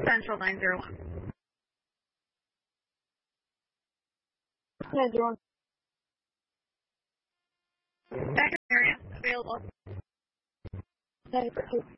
Central 901. Yeah, do you want? Backup area available. 942.